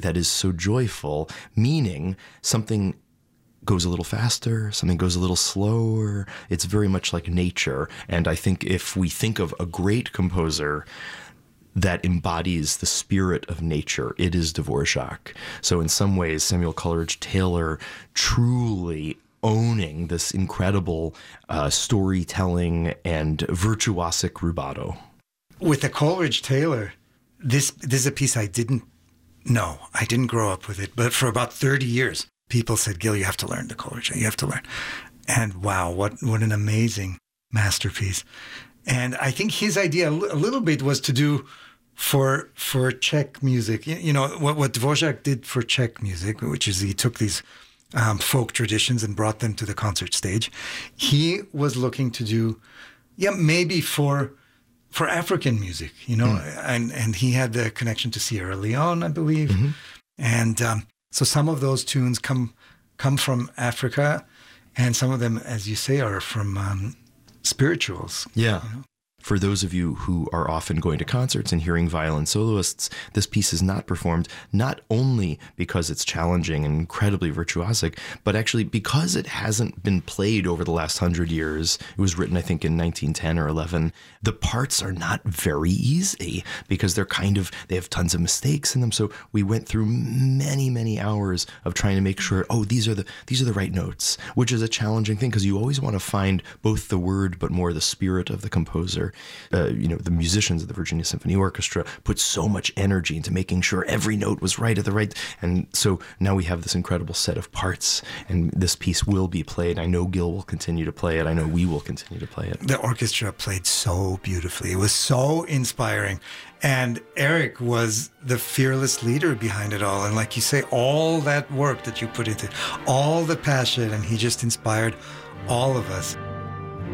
that is so joyful, meaning something goes a little faster, something goes a little slower. It's very much like nature. And I think if we think of a great composer that embodies the spirit of nature, it is Dvorak. So in some ways, Samuel Coleridge Taylor truly owning this incredible storytelling and virtuosic rubato. With the Coleridge Taylor, this is a piece I didn't know. I didn't grow up with it, but for about 30 years, people said, Gil, you have to learn the Coleridge. You have to learn. And wow, what an amazing masterpiece. And I think his idea a little bit was to do for Czech music, you know, what Dvorak did for Czech music, which is he took these folk traditions and brought them to the concert stage. He was looking to do, maybe for African music, you know, and he had the connection to Sierra Leone, I believe. Mm-hmm. And so some of those tunes come from Africa, and some of them, as you say, are from spirituals. Yeah. You know? For those of you who are often going to concerts and hearing violin soloists, this piece is not performed not only because it's challenging and incredibly virtuosic, but actually because it hasn't been played over the last 100 years. It was written, I think, in 1910 or 11. The parts are not very easy because they have tons of mistakes in them. So we went through many, many hours of trying to make sure, these are the right notes, which is a challenging thing because you always want to find both the word but more the spirit of the composer. The musicians of the Virginia Symphony Orchestra put so much energy into making sure every note was right at the right. And so now we have this incredible set of parts, and this piece will be played. I know Gil will continue to play it. I know we will continue to play it. The orchestra played so beautifully. It was so inspiring. And Eric was the fearless leader behind it all. And like you say, all that work that you put into it, all the passion, and he just inspired all of us.